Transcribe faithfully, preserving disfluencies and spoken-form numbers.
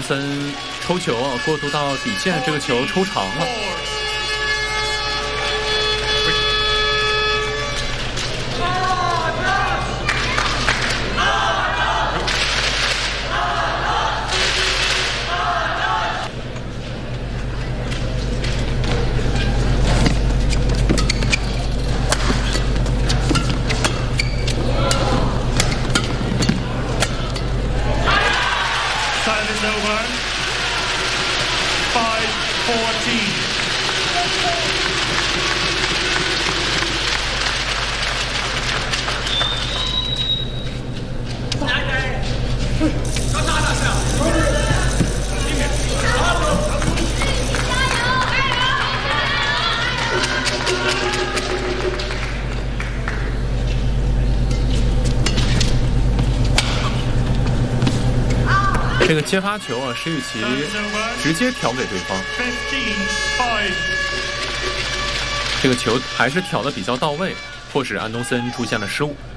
森抽球啊，过渡到底线，这个球抽长了。 Time is over. Five fourteen. 这个接发球啊，石宇奇直接挑给对方。这个球还是挑得比较到位，迫使安东森出现了失误。